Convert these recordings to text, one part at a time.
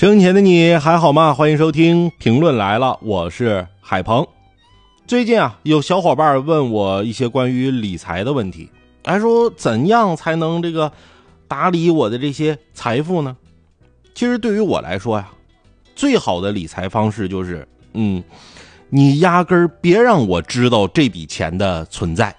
生前的你还好吗？欢迎收听评论来了，我是海鹏。最近有小伙伴问我一些关于理财的问题，还说怎样才能打理我的这些财富呢？其实对于我来说最好的理财方式就是你压根儿别让我知道这笔钱的存在。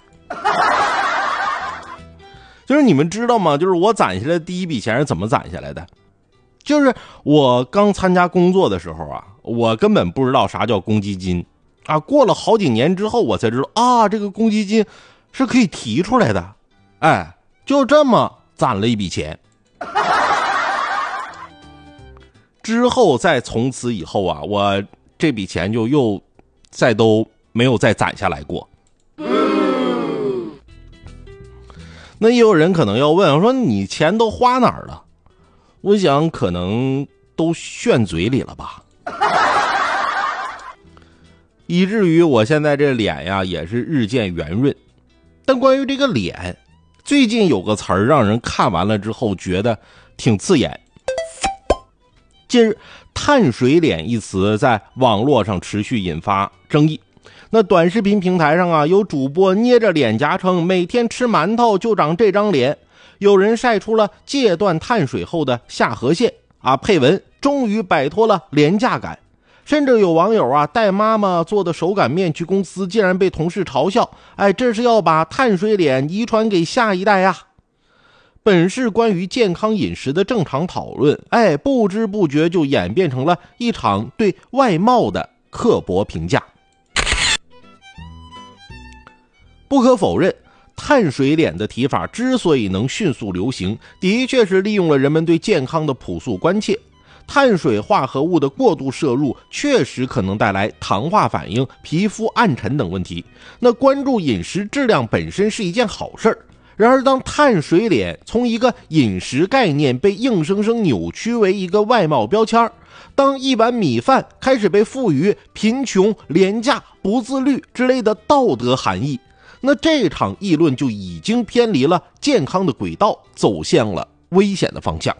就是你们知道吗？就是我攒下来的第一笔钱是怎么攒下来的？就是我刚参加工作的时候我根本不知道啥叫公积金过了好几年之后我才知道这个公积金是可以提出来的。就这么攒了一笔钱。之后从此以后我这笔钱就又再都没有再攒下来过。那也有人可能要问，说你钱都花哪儿了？我想可能都炫嘴里了吧。以至于我现在这脸也是日渐圆润。但关于这个脸，最近有个词儿让人看完了之后觉得挺刺眼。近日碳水脸一词在网络上持续引发争议。那短视频平台上有主播捏着脸颊称每天吃馒头就长这张脸，有人晒出了戒断碳水后的下颌线配文终于摆脱了廉价感。甚至有网友带妈妈做的手擀面去公司，竟然被同事嘲笑，这是要把碳水脸遗传给下一代本是关于健康饮食的正常讨论，不知不觉就演变成了一场对外貌的刻薄评价。不可否认，碳水脸的提法之所以能迅速流行，的确是利用了人们对健康的朴素关切。碳水化合物的过度摄入确实可能带来糖化反应、皮肤暗沉等问题。那关注饮食质量本身是一件好事儿，然而当碳水脸从一个饮食概念被硬生生扭曲为一个外貌标签，当一碗米饭开始被赋予贫穷、廉价、不自律之类的道德含义，那这场议论就已经偏离了健康的轨道，走向了危险的方向。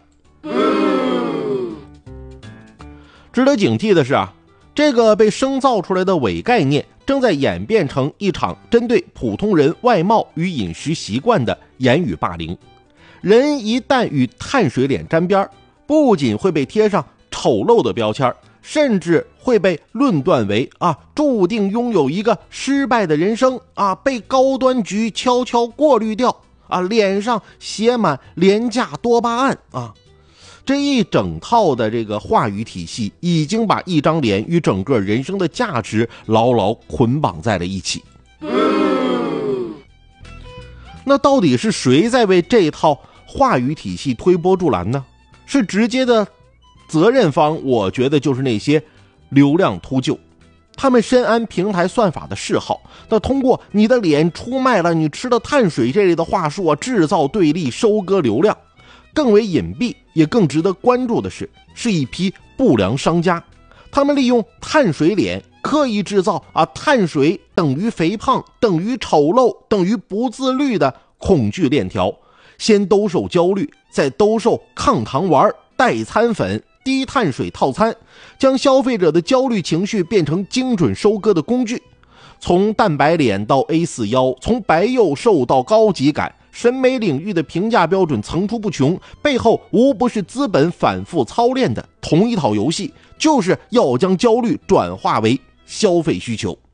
值得警惕的是这个被生造出来的伪概念正在演变成一场针对普通人外貌与饮食习惯的言语霸凌。人一旦与碳水脸沾边，不仅会被贴上丑陋的标签，甚至会被论断为注定拥有一个失败的人生被高端局悄悄过滤掉脸上写满廉价多巴胺这一整套的这个话语体系已经把一张脸与整个人生的价值牢牢捆绑在了一起。那到底是谁在为这套话语体系推波助澜呢？是直接的责任方，我觉得就是那些流量秃鹫。他们深谙平台算法的嗜好，那通过你的脸出卖了你吃的碳水这类的话术制造对立，收割流量。更为隐蔽也更值得关注的是一批不良商家，他们利用碳水脸刻意制造碳水等于肥胖等于丑陋等于不自律的恐惧链条，先兜售焦虑，再兜售抗糖丸、代餐粉、低碳水套餐，将消费者的焦虑情绪变成精准收割的工具。从蛋白脸到 A4 腰，从白幼瘦到高级感，审美领域的评价标准层出不穷，背后无不是资本反复操练的同一套游戏，就是要将焦虑转化为消费需求。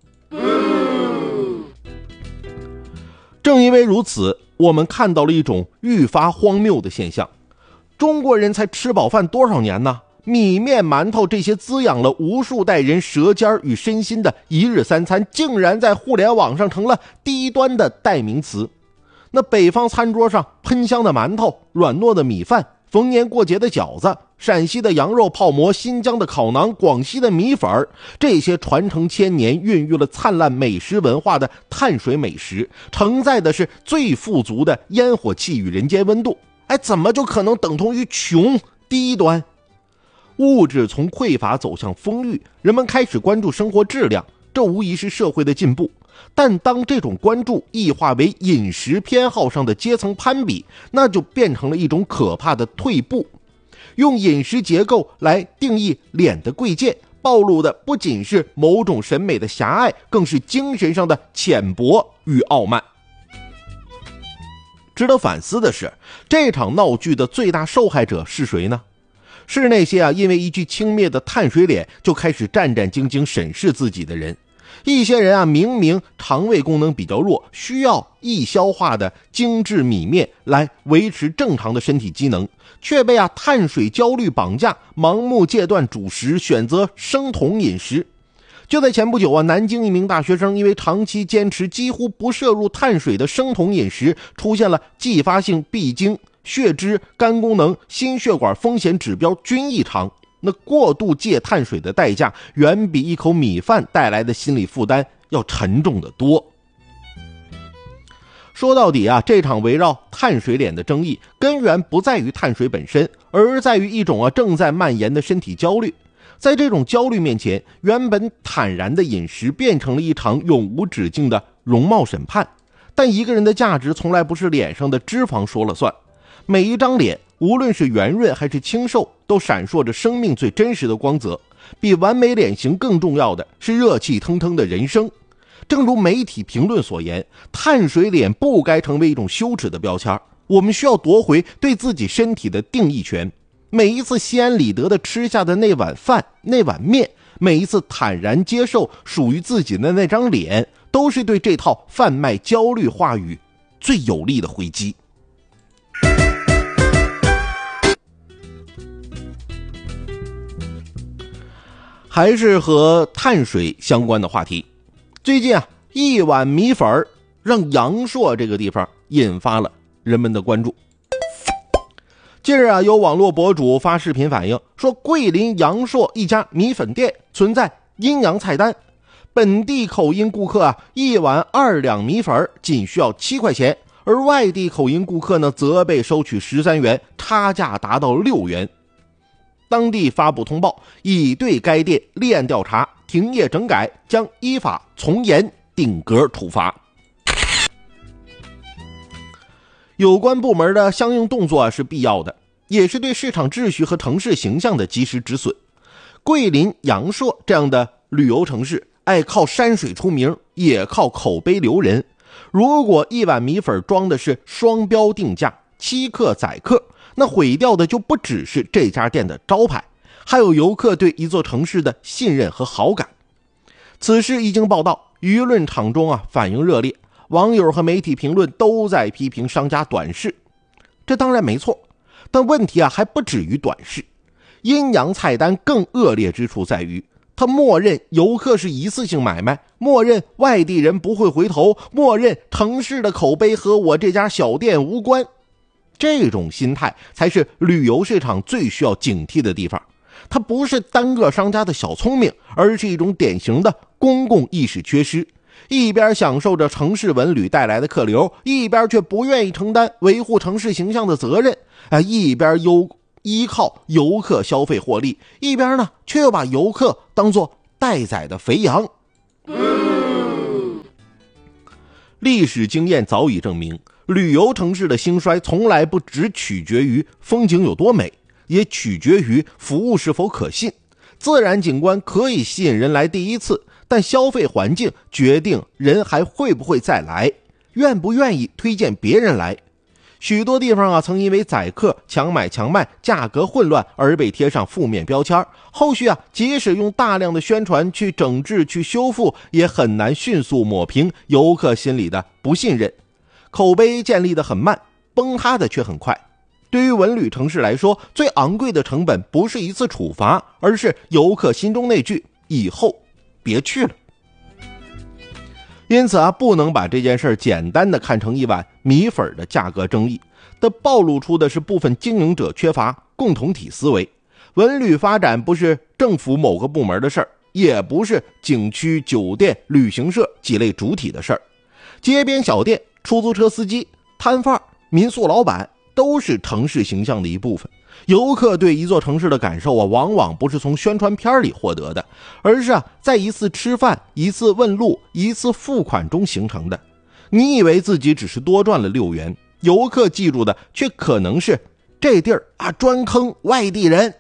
正因为如此，我们看到了一种愈发荒谬的现象。中国人才吃饱饭多少年呢？米面馒头这些滋养了无数代人舌尖与身心的一日三餐，竟然在互联网上成了低端的代名词。那北方餐桌上喷香的馒头、软糯的米饭、逢年过节的饺子、陕西的羊肉泡馍、新疆的烤馕、广西的米粉，这些传承千年、孕育了灿烂美食文化的碳水美食，承载的是最富足的烟火气与人间温度。怎么就可能等同于穷、低端？物质从匮乏走向丰裕，人们开始关注生活质量，这无疑是社会的进步。但当这种关注异化为饮食偏好上的阶层攀比，那就变成了一种可怕的退步。 用饮食结构来定义脸的贵贱，暴露的不仅是某种审美的狭隘，更是精神上的浅薄与傲慢。值得反思的是，这场闹剧的最大受害者是谁呢？是那些因为一句轻蔑的碳水脸就开始战战兢兢审视自己的人。一些人明明肠胃功能比较弱，需要易消化的精致米面来维持正常的身体机能，却被碳水焦虑绑架，盲目戒断主食，选择生酮饮食。就在前不久南京一名大学生因为长期坚持几乎不摄入碳水的生酮饮食，出现了继发性闭经、血脂、肝功能、心血管风险指标均异常。那过度戒碳水的代价远比一口米饭带来的心理负担要沉重得多。说到底这场围绕碳水脸的争议根源不在于碳水本身，而在于一种正在蔓延的身体焦虑。在这种焦虑面前，原本坦然的饮食变成了一场永无止境的容貌审判。但一个人的价值从来不是脸上的脂肪说了算，每一张脸无论是圆润还是清瘦，都闪烁着生命最真实的光泽。比完美脸型更重要的是热气腾腾的人生。正如媒体评论所言，碳水脸不该成为一种羞耻的标签，我们需要夺回对自己身体的定义权。每一次心安理得的吃下的那碗饭、那碗面，每一次坦然接受属于自己的那张脸，都是对这套贩卖焦虑话语最有力的回击。还是和碳水相关的话题。最近一碗米粉让阳朔这个地方引发了人们的关注。近日有网络博主发视频反映说，桂林阳朔一家米粉店存在阴阳菜单，本地口音顾客一碗2两米粉仅需要7块钱，而外地口音顾客呢则被收取13元，差价达到6元。当地发布通报，已对该店立案调查，停业整改，将依法从严定格处罚。有关部门的相应动作是必要的，也是对市场秩序和城市形象的及时止损。桂林、阳朔这样的旅游城市，爱靠山水出名，也靠口碑留人。如果一碗米粉装的是双标定价、欺客宰客，那毁掉的就不只是这家店的招牌，还有游客对一座城市的信任和好感。此事一经报道，舆论场中反应热烈，网友和媒体评论都在批评商家短视。这当然没错，但问题还不止于短视。阴阳菜单更恶劣之处在于，它默认游客是一次性买卖，默认外地人不会回头，默认城市的口碑和我这家小店无关。这种心态才是旅游市场最需要警惕的地方。它不是单个商家的小聪明，而是一种典型的公共意识缺失。一边享受着城市文旅带来的客流，一边却不愿意承担维护城市形象的责任。一边依靠游客消费获利，一边呢却又把游客当作待宰的肥羊。历史经验早已证明，旅游城市的兴衰从来不只取决于风景有多美，也取决于服务是否可信。自然景观可以吸引人来第一次，但消费环境决定人还会不会再来，愿不愿意推荐别人来。许多地方曾因为宰客、强买强卖、价格混乱而被贴上负面标签，后续即使用大量的宣传去整治、去修复，也很难迅速抹平游客心里的不信任。口碑建立的很慢，崩塌的却很快。对于文旅城市来说，最昂贵的成本不是一次处罚，而是游客心中那句以后别去了。因此不能把这件事简单的看成一碗米粉的价格争议，它暴露出的是部分经营者缺乏共同体思维。文旅发展不是政府某个部门的事儿，也不是景区、酒店、旅行社几类主体的事儿。街边小店、出租车司机、摊贩、民宿老板都是城市形象的一部分。游客对一座城市的感受往往不是从宣传片里获得的，而是在一次吃饭、一次问路、一次付款中形成的。你以为自己只是多赚了6元，游客记住的却可能是这地儿啊专坑外地人。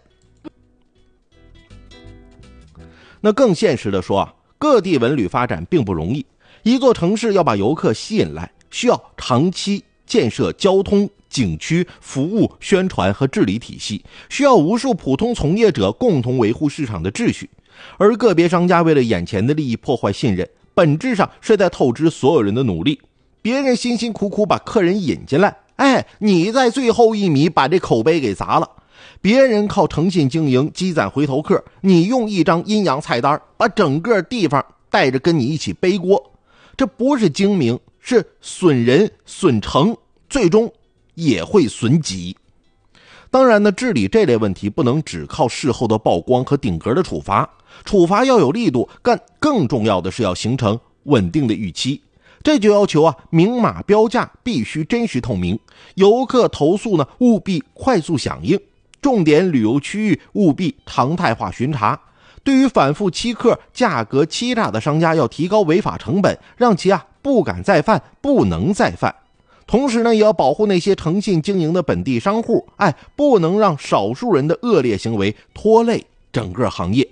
那更现实的说啊，各地文旅发展并不容易，一座城市要把游客吸引来，需要长期建设交通、景区、服务、宣传和治理体系，需要无数普通从业者共同维护市场的秩序。而个别商家为了眼前的利益破坏信任，本质上是在透支所有人的努力。别人辛辛苦苦把客人引进来，你在最后一米把这口碑给砸了。别人靠诚信经营积攒回头客，你用一张阴阳菜单把整个地方带着跟你一起背锅，这不是精明，是损人损城，最终也会损己。当然呢，治理这类问题不能只靠事后的曝光和顶格的处罚，处罚要有力度，更重要的是要形成稳定的预期。这就要求明码标价必须真实透明，游客投诉呢务必快速响应，重点旅游区域务必常态化巡查。对于反复欺客、价格欺诈的商家，要提高违法成本，让其不敢再犯，不能再犯。同时呢，也要保护那些诚信经营的本地商户，不能让少数人的恶劣行为拖累整个行业。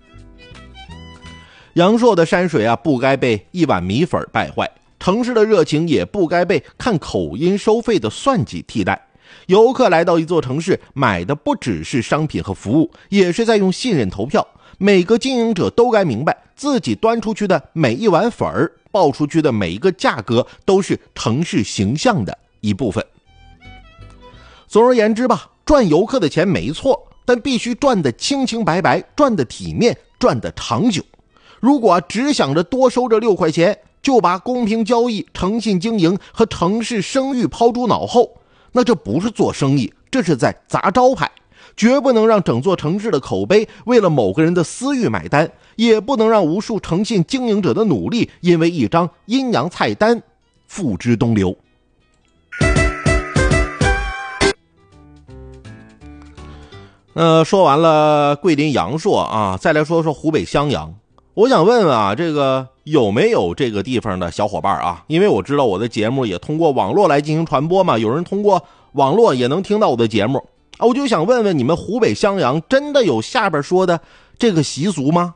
阳朔的山水不该被一碗米粉败坏，城市的热情也不该被看口音收费的算计替代。游客来到一座城市，买的不只是商品和服务，也是在用信任投票。每个经营者都该明白，自己端出去的每一碗粉儿，报出去的每一个价格，都是城市形象的一部分。总而言之吧，赚游客的钱没错，但必须赚得清清白白，赚得体面，赚得长久。如果只想着多收这6块钱，就把公平交易、诚信经营和城市声誉抛诸脑后，那这不是做生意，这是在砸招牌。绝不能让整座城市的口碑为了某个人的私欲买单，也不能让无数诚信经营者的努力因为一张阴阳菜单付之东流。说完了桂林阳朔再来说说湖北襄阳。我想问问这个有没有这个地方的小伙伴因为我知道我的节目也通过网络来进行传播嘛，有人通过网络也能听到我的节目我就想问问你们湖北襄阳真的有下边说的这个习俗吗？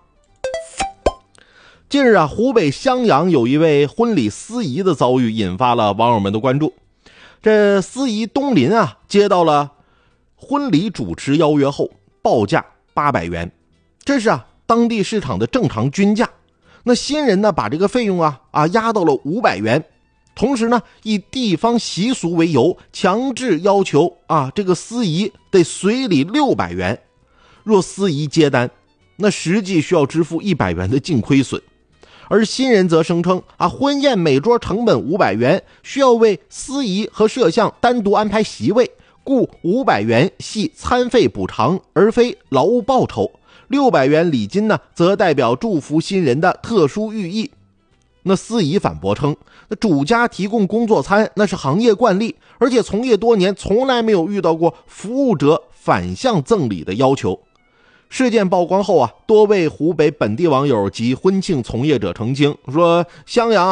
近日湖北襄阳有一位婚礼司仪的遭遇引发了网友们的关注。这司仪东林接到了婚礼主持邀约后，报价800元，这是当地市场的正常均价。那新人呢把这个费用压到了500元。同时呢，以地方习俗为由，强制要求这个司仪得随礼600元。若司仪接单，那实际需要支付100元的净亏损。而新人则声称婚宴每桌成本500元，需要为司仪和摄像单独安排席位，故500元系餐费补偿，而非劳务报酬。600元礼金呢，则代表祝福新人的特殊寓意。那司仪反驳称，那主家提供工作餐那是行业惯例，而且从业多年从来没有遇到过服务者反向赠礼的要求。事件曝光后多位湖北本地网友及婚庆从业者澄清说，襄阳